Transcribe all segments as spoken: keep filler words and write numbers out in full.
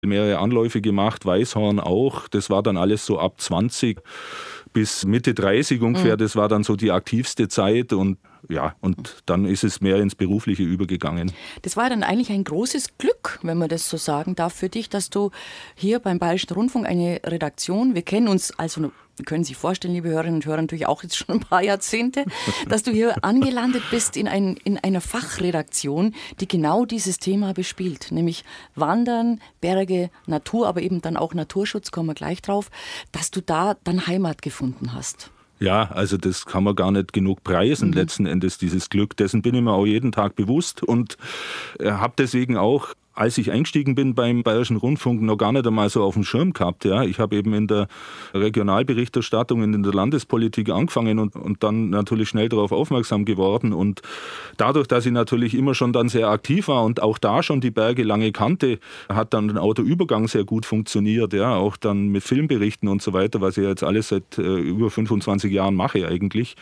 mehrere Anläufe gemacht, Weißhorn auch. Das war dann alles so ab zwanzig bis Mitte dreißig ungefähr. Mhm. Das war dann so die aktivste Zeit und ja, und dann ist es mehr ins Berufliche übergegangen. Das war dann eigentlich ein großes Glück, wenn man das so sagen darf, für dich, dass du hier beim Bayerischen Rundfunk eine Redaktion, wir kennen uns, also wir können sich vorstellen, liebe Hörerinnen und Hörer, natürlich auch jetzt schon ein paar Jahrzehnte, dass du hier angelandet bist in, ein, in einer Fachredaktion, die genau dieses Thema bespielt, nämlich Wandern, Berge, Natur, aber eben dann auch Naturschutz, kommen wir gleich drauf, dass du da dann Heimat gefunden hast. Ja, also das kann man gar nicht genug preisen, mhm. letzten Endes, dieses Glück. Dessen bin ich mir auch jeden Tag bewusst und habe deswegen auch, als ich eingestiegen bin beim Bayerischen Rundfunk, noch gar nicht einmal so auf dem Schirm gehabt. Ja. Ich habe eben in der Regionalberichterstattung, in der Landespolitik angefangen und, und dann natürlich schnell darauf aufmerksam geworden. Und dadurch, dass ich natürlich immer schon dann sehr aktiv war und auch da schon die Berge lange kannte, hat dann der Autoübergang sehr gut funktioniert. Ja. Auch dann mit Filmberichten und so weiter, was ich jetzt alles seit äh, über fünfundzwanzig Jahren mache eigentlich.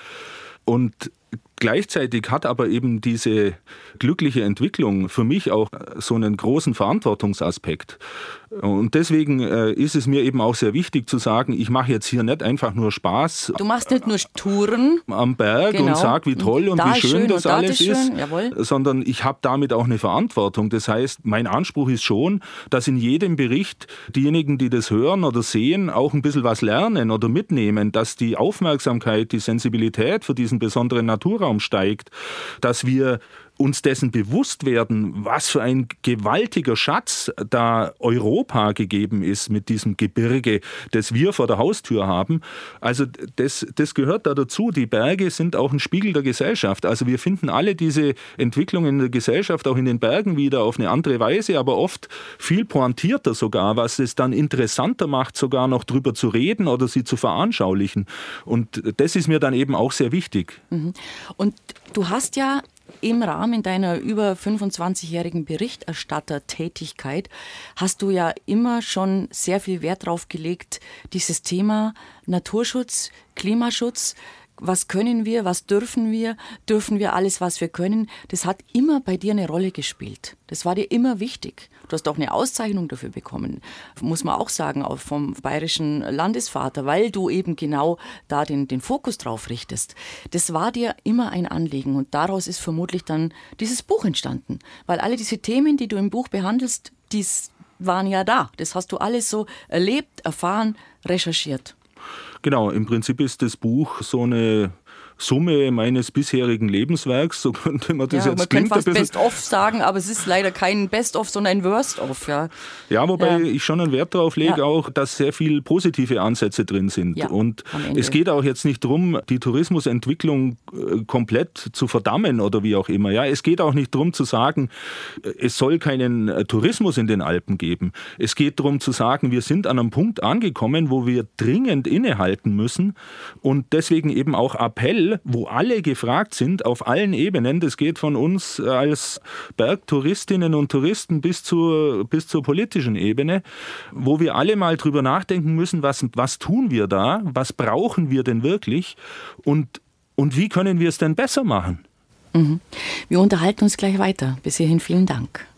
Und gleichzeitig hat aber eben diese glückliche Entwicklung für mich auch so einen großen Verantwortungsaspekt. Und deswegen ist es mir eben auch sehr wichtig zu sagen, ich mache jetzt hier nicht einfach nur Spaß. Du machst nicht nur Touren am Berg genau. und sag, wie toll und da wie schön, schön das alles ist, ist sondern ich habe damit auch eine Verantwortung. Das heißt, mein Anspruch ist schon, dass in jedem Bericht diejenigen, die das hören oder sehen, auch ein bisschen was lernen oder mitnehmen, dass die Aufmerksamkeit, die Sensibilität für diesen besonderen Naturraum steigt, dass wir uns dessen bewusst werden, was für ein gewaltiger Schatz da Europa gegeben ist mit diesem Gebirge, das wir vor der Haustür haben. Also das, das gehört da dazu. Die Berge sind auch ein Spiegel der Gesellschaft. Also wir finden alle diese Entwicklungen in der Gesellschaft auch in den Bergen wieder auf eine andere Weise, aber oft viel pointierter sogar, was es dann interessanter macht, sogar noch drüber zu reden oder sie zu veranschaulichen. Und das ist mir dann eben auch sehr wichtig. Und du hast ja im Rahmen deiner über fünfundzwanzigjährigen Berichterstattertätigkeit hast du ja immer schon sehr viel Wert darauf gelegt, dieses Thema Naturschutz, Klimaschutz, was können wir, was dürfen wir, dürfen wir alles, was wir können, das hat immer bei dir eine Rolle gespielt. Das war dir immer wichtig. Du hast auch eine Auszeichnung dafür bekommen, muss man auch sagen, auch vom bayerischen Landesvater, weil du eben genau da den, den Fokus drauf richtest. Das war dir immer ein Anliegen und daraus ist vermutlich dann dieses Buch entstanden. Weil alle diese Themen, die du im Buch behandelst, die waren ja da. Das hast du alles so erlebt, erfahren, recherchiert. Genau, im Prinzip ist das Buch so eine Summe meines bisherigen Lebenswerks, so könnte man das ja, jetzt man könnte fast Best-of sagen, aber es ist leider kein Best-of, sondern ein Worst-of. Ja, ja wobei ja. ich schon einen Wert darauf lege, ja. auch, dass sehr viele positive Ansätze drin sind. Ja, und es geht auch jetzt nicht darum, die Tourismusentwicklung äh, komplett zu verdammen oder wie auch immer. Ja, es geht auch nicht darum zu sagen, es soll keinen äh, Tourismus in den Alpen geben. Es geht darum zu sagen, wir sind an einem Punkt angekommen, wo wir dringend innehalten müssen und deswegen eben auch Appell, wo alle gefragt sind, auf allen Ebenen. Das geht von uns als Bergtouristinnen und Touristen bis zur, bis zur politischen Ebene, wo wir alle mal drüber nachdenken müssen, was, was tun wir da, was brauchen wir denn wirklich und, und wie können wir es denn besser machen? Mhm. Wir unterhalten uns gleich weiter. Bis hierhin vielen Dank.